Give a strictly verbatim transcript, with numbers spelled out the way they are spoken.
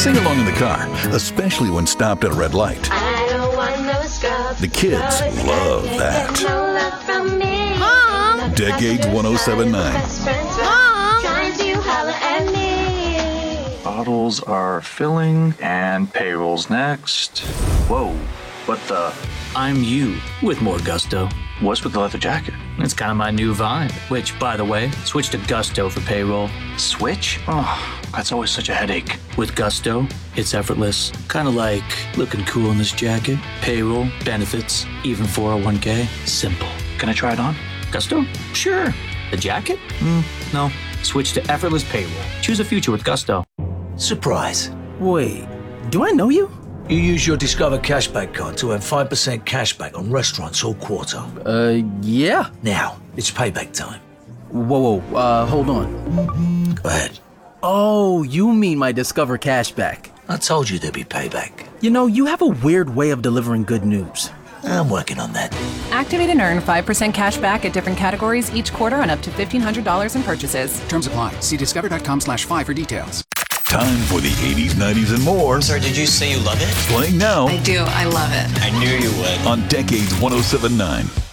Sing along in the car, especially when stopped at a red light. I don't want no scrubs. The kids love that. No love from me. Mom! Decades one oh seven point nine. Mom! Trying to holler at me. Bottles are filling and payroll's next. Whoa, what the? I'm you with more gusto. What's with the leather jacket? It's kind of my new vibe, which, by the way, switch to Gusto for payroll. Switch? Oh, that's always such a headache. With Gusto, it's effortless. Kind of like looking cool in this jacket. Payroll, benefits, even four oh one k. Simple. Can I try it on? Gusto? Sure. The jacket? Mm, no. Switch to effortless payroll. Choose a future with Gusto. Surprise. Wait, do I know you? You use your Discover Cashback card to earn five percent cashback on restaurants all quarter. Uh, yeah. Now, it's payback time. Whoa, whoa, uh, hold on. Go ahead. Oh, you mean my Discover Cashback. I told you there'd be payback. You know, you have a weird way of delivering good news. I'm working on that. Activate and earn five percent cash back at different categories each quarter on up to fifteen hundred dollars in purchases. Terms apply. See discover.com slash five for details. Time for the eighties, nineties, and more. Sorry, did you say you love it? Playing now I do. I love it. I knew you would. on Decades one oh seven point nine.